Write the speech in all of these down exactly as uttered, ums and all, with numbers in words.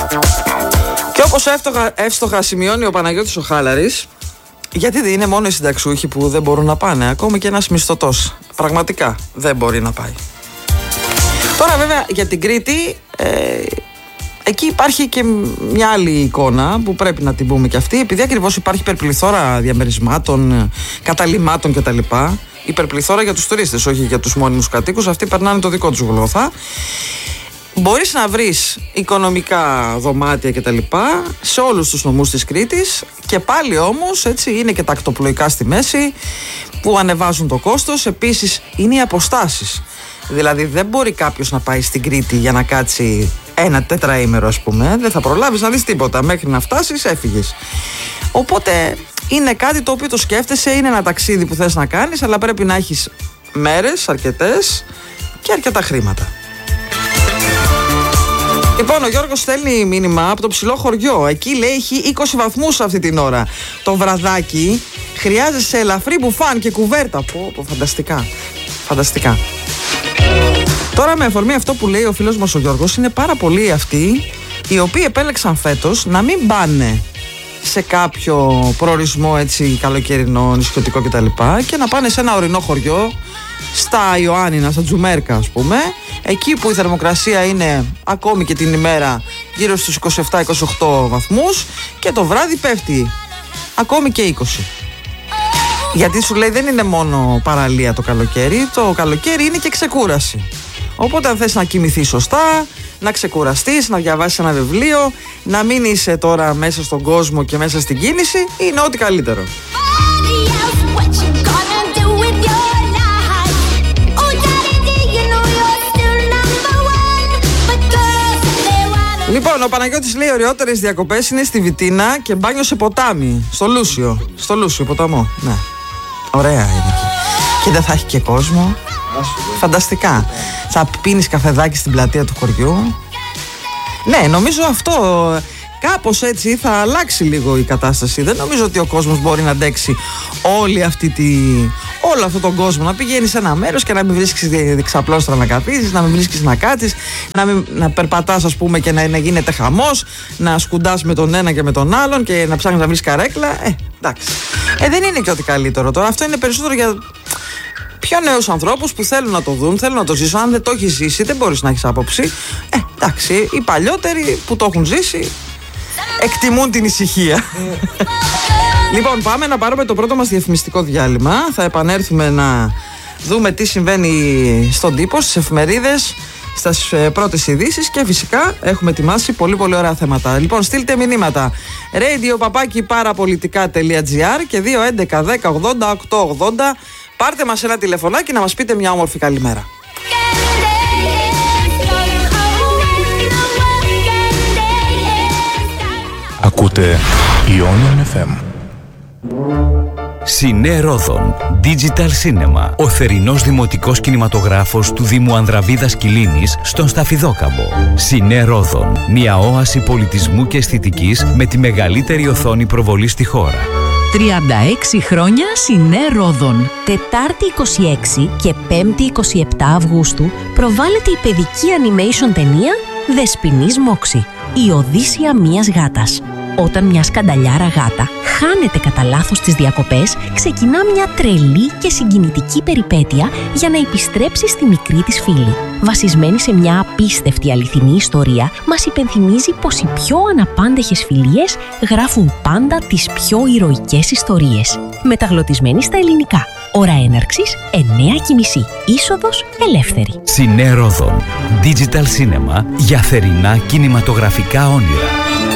Και όπως εύστοχα, εύστοχα σημειώνει ο Παναγιώτης ο Χάλαρης, γιατί δεν είναι μόνο οι συνταξιούχοι που δεν μπορούν να πάνε, ακόμη και ένας μισθωτός πραγματικά δεν μπορεί να πάει. Τώρα βέβαια για την Κρήτη, ε, εκεί υπάρχει και μια άλλη εικόνα που πρέπει να την πούμε και αυτή, επειδή ακριβώς υπάρχει υπερπληθώρα διαμερισμάτων, καταλυμάτων κτλ. Υπερπληθώρα για τους τουρίστες, όχι για τους μόνιμους κατοίκους, αυτοί περνάνε το δικό τους γολγοθά. Μπορείς να βρεις οικονομικά δωμάτια κτλ. Σε όλους τους νομούς της Κρήτης, και πάλι όμως έτσι είναι και τα ακτοπλοϊκά στη μέση που ανεβάζουν το κόστος. Επίσης είναι οι αποστάσεις. Δηλαδή δεν μπορεί κάποιος να πάει στην Κρήτη για να κάτσει ένα τετραήμερο, ας πούμε. Δεν θα προλάβεις να δεις τίποτα. Μέχρι να φτάσεις έφυγες. Οπότε είναι κάτι το οποίο το σκέφτεσαι, είναι ένα ταξίδι που θες να κάνεις, αλλά πρέπει να έχεις μέρες αρκετές και αρκετά χρήματα. Λοιπόν, ο Γιώργος στέλνει μήνυμα από το ψηλό χωριό. Εκεί λέει έχει είκοσι βαθμούς αυτή την ώρα. Το βραδάκι χρειάζεσαι ελαφρύ μπουφάν και κουβέρτα. Πω, πω, φανταστικά. Φανταστικά. Τώρα με αφορμή αυτό που λέει ο φίλος μας ο Γιώργος, είναι πάρα πολλοί αυτοί οι οποίοι επέλεξαν φέτος να μην πάνε σε κάποιο προορισμό έτσι καλοκαιρινό, νησιωτικό κτλ. Και να πάνε σε ένα ορεινό χωριό, στα Ιωάννινα, στα Τζουμέρκα ας πούμε, εκεί που η θερμοκρασία είναι ακόμη και την ημέρα γύρω στους είκοσι επτά είκοσι οκτώ βαθμούς και το βράδυ πέφτει ακόμη και είκοσι. Γιατί σου λέει δεν είναι μόνο παραλία το καλοκαίρι, το καλοκαίρι είναι και ξεκούραση. Οπότε αν θες να κοιμηθείς σωστά, να ξεκουραστείς, να διαβάσεις ένα βιβλίο, να μην είσαι τώρα μέσα στον κόσμο και μέσα στην κίνηση, είναι ό,τι καλύτερο. Λοιπόν, ο Παναγιώτης λέει ωραιότερες διακοπές είναι στη Βιτίνα και μπάνιο σε ποτάμι, στο Λούσιο, στο Λούσιο ποταμό, ναι. Ωραία είναι εκεί. Και δεν θα έχει και κόσμο. Φανταστικά. Θα πίνεις καφεδάκι στην πλατεία του χωριού. Ναι, νομίζω αυτό κάπως έτσι θα αλλάξει λίγο η κατάσταση. Δεν νομίζω ότι ο κόσμος μπορεί να αντέξει όλη αυτή τη... όλο αυτόν τον κόσμο. Να πηγαίνεις σε ένα μέρος και να μην βρίσκεις δεξαπλώστρα να καθίσεις, να μην βρίσκεις να κάτσεις, να, μην, να περπατάς ας πούμε και να, να γίνεται χαμός, να σκουντάς με τον ένα και με τον άλλον και να ψάχνεις να βρεις καρέκλα. Ε, εντάξει. Ε, δεν είναι και ό,τι καλύτερο τώρα. Αυτό είναι περισσότερο για πιο νέους ανθρώπους που θέλουν να το δουν, θέλουν να το ζήσουν. Αν δεν το έχεις ζήσει, δεν μπορείς να έχεις άποψη. Ε, εντάξει. Οι παλιότεροι που το έχουν ζήσει εκτιμούν την ησυχία. Λοιπόν, πάμε να πάρουμε το πρώτο μας διαφημιστικό διάλειμμα. Θα επανέλθουμε να δούμε τι συμβαίνει στον τύπο, στις εφημερίδες, στις πρώτες ειδήσεις και φυσικά έχουμε ετοιμάσει πολύ πολύ ωραία θέματα. Λοιπόν, στείλτε μηνύματα radio παπάκι παραπολιτικά τελεία τζι άρ και δύο έντεκα δέκα ογδόντα οκτώ ογδόντα. Πάρτε μας ένα τηλεφωνάκι να μας πείτε μια όμορφη καλημέρα. Ακούτε Ionian εφ εμ. Σινέ Ρόδον Digital Cinema, ο θερινός δημοτικός κινηματογράφος του Δήμου Ανδραβίδας Κιλίνης στον Σταφιδόκαμπο. Σινέ Ρόδον, μια όαση πολιτισμού και αισθητικής με τη μεγαλύτερη οθόνη προβολής στη χώρα. τριάντα έξι χρόνια Σινέ Ρόδον. Τετάρτη είκοσι έξι και Πέμπτη είκοσι επτά Αυγούστου προβάλλεται η παιδική animation ταινία Δεσποινής Μόξη, η Οδύσσεια μιας γάτας. Όταν μια σκανταλιάρα γάτα χάνεται κατά λάθος στις διακοπές, ξεκινά μια τρελή και συγκινητική περιπέτεια για να επιστρέψει στη μικρή της φίλη. Βασισμένη σε μια απίστευτη αληθινή ιστορία, μας υπενθυμίζει πως οι πιο αναπάντεχες φιλίες γράφουν πάντα τις πιο ηρωικές ιστορίες. Μεταγλωτισμένη στα ελληνικά. Ώρα έναρξης εννιά και μισή. Είσοδος ελεύθερη. Σινέ Ρόδον Digital Cinema, για θερινά κινηματογραφικά όνειρα.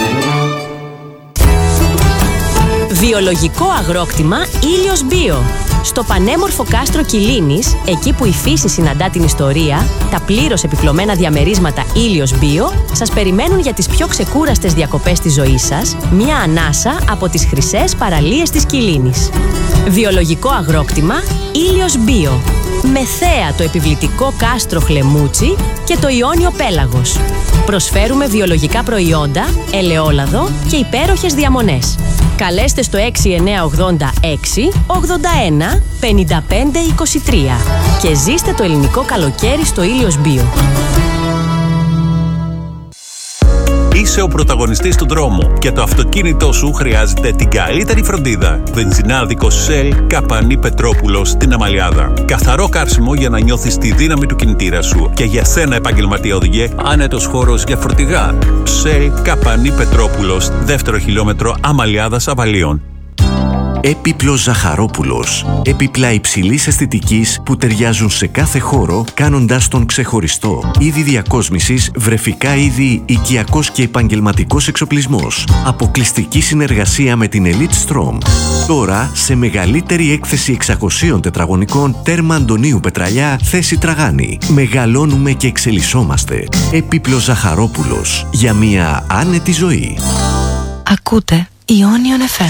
Βιολογικό αγρόκτημα Ήλιος Μπίο. Στο πανέμορφο κάστρο Κιλίνης, εκεί που η φύση συναντά την ιστορία, τα πλήρως επιπλωμένα διαμερίσματα Ήλιος Μπίο σας περιμένουν για τις πιο ξεκούραστες διακοπές της ζωής σας, μια ανάσα από τις χρυσές παραλίες της Κιλίνης. Βιολογικό αγρόκτημα Ήλιος Μπίο. Με θέα το επιβλητικό κάστρο Χλεμούτσι και το Ιόνιο Πέλαγος. Προσφέρουμε βιολογικά προϊόντα, ελαιόλαδο και υπέροχες διαμονές. Καλέστε στο έξι εννιά ογδόντα έξι ογδόντα ένα πενήντα πέντε είκοσι τρία και ζήστε το ελληνικό καλοκαίρι στο Ήλιος Μπίο. Είσαι ο πρωταγωνιστής του δρόμου και το αυτοκίνητό σου χρειάζεται την καλύτερη φροντίδα. Βενζινάδικος Shell Καπανή Πετρόπουλος στην Αμαλιάδα. Καθαρό καύσιμο για να νιώθεις τη δύναμη του κινητήρα σου. Και για σένα, επαγγελματία οδηγέ, άνετος χώρος για φορτηγά. Shell Καπανή Πετρόπουλος, δεύτερο χιλιόμετρο Αμαλιάδας Αβαλίων. Έπιπλος Ζαχαρόπουλος. Έπιπλα υψηλής αισθητικής που ταιριάζουν σε κάθε χώρο, κάνοντάς τον ξεχωριστό. Είδη διακόσμησης, βρεφικά είδη, οικιακός και επαγγελματικός εξοπλισμός. Αποκλειστική συνεργασία με την Elite Strom. Τώρα σε μεγαλύτερη έκθεση εξακοσίων τετραγωνικών, τέρμα Αντωνίου Πετραλιά, θέση Τραγάνη. Μεγαλώνουμε και εξελισσόμαστε. Έπιπλος Ζαχαρόπουλος. Για μια άνετη ζωή. Ακούτε Ionion εφ εμ.